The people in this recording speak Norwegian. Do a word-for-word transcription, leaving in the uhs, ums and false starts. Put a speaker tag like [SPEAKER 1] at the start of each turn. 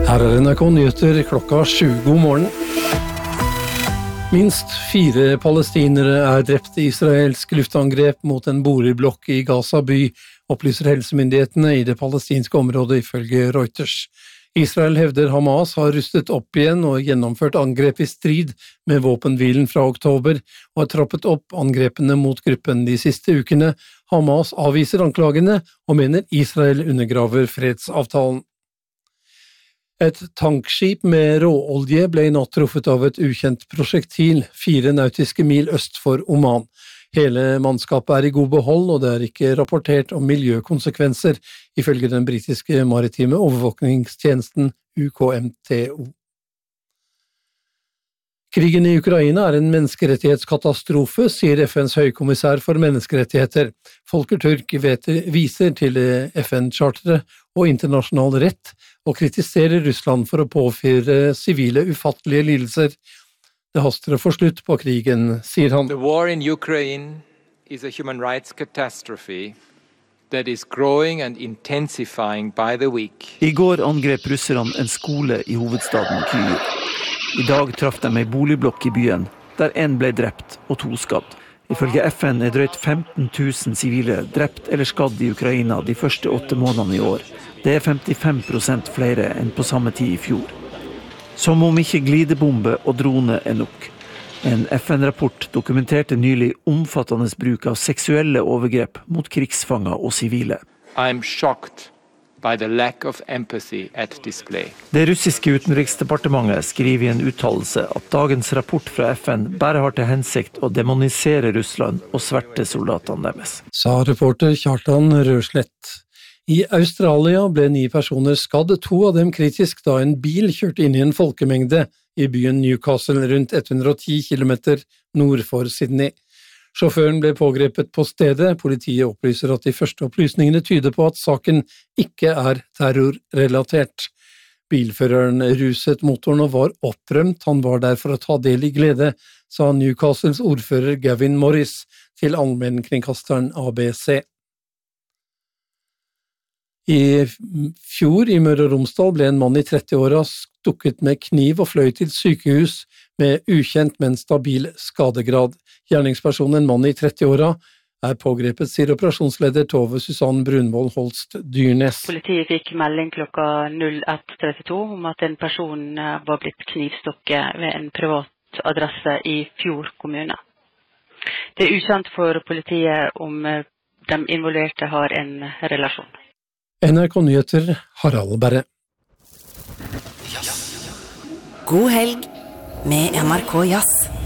[SPEAKER 1] Her er N R K Nyheter klokka sju. God morgen. Minst fire palestinere er drept i israelsk luftangrep mot en boligblokk i Gaza by, opplyser helsemyndighetene i det palestinske området ifølge Reuters. Israel hevder Hamas har rustet opp igjen og gjennomført angrep i strid med våpenhvilen fra oktober, og har trappet opp angrepene mot gruppen de siste ukene. Hamas avviser anklagene og mener Israel undergraver fredsavtalen. Et tankskip med råolje ble i natt truffet av et ukjent prosjektil, fire nautiske mil øst for Oman. Hele mannskapet er i god behold, og det er ikke rapportert om miljøkonsekvenser, ifølge den britiske maritime overvåkningstjenesten U K M T O. Krigen i Ukraina er en menneskerettighetskatastrofe, sier F N's høykommissær for menneskerettigheter. Volker Turk viser til F N-charteret og internasjonal rett, og kritiserer Russland for å påføre sivile ufattelige lidelser. Det haster å få slutt på krigen, sier han.
[SPEAKER 2] The war in Ukraine is a human rights catastrophe that is growing and intensifying by the week.
[SPEAKER 3] I går angrep russerne en skole i hovedstaden Kyiv. I dag traff de en boligblokk i byen, der en ble drept og to skadd. Ifølge F N er drøyt femten tusen sivile drept eller skadd i Ukraina de første åtte månedene i år. Det er femtifem prosent flere enn på samme tid i fjor. Som om ikke glidebombe og drone er nok. En F N-rapport dokumenterte nylig omfattende bruk av seksuelle overgrep mot krigsfanger og sivile.
[SPEAKER 2] I'm shocked by the lack of empathy at display.
[SPEAKER 3] Det russiske utenriksdepartementet skriver i en uttalelse at dagens rapport fra F N bare har til hensikt å demonisere Russland og sverte soldatene deres.
[SPEAKER 1] Sa reporter Kjartan Røslett. I Australia ble ni personer skadd, to av dem kritisk da en bil kjørte inn i en folkemengde i byen Newcastle rundt ett hundre og ti kilometer nord for Sydney. Sjåføren ble pågrepet på stedet. Politiet opplyser at de første opplysningene tyder på at saken ikke er terrorrelatert. Bilføreren ruset motoren og var opprømt. Han var der for å ta del i glede, sa Newcastles ordfører Gavin Morris til allmennkringkasteren A B C. I fjor i Møre og Romsdal ble en mann i trettiåra stukket med kniv og fløy til sykehus med ukjent, men stabil skadegrad. Gjerningspersonen, en mann i trettiåra, er pågrepet, sier operasjonsleder Tove Susanne Brunvoll Holst Dyrnes.
[SPEAKER 4] Politiet fikk melding klokka null ett trettito om at en person var blitt knivstukket ved en privat adresse i Fjord kommune. Det er ukjent for politiet om de involverte har en relasjon.
[SPEAKER 1] N R K Nyheter, Harald Berre.
[SPEAKER 5] God helg med N R K Jazz.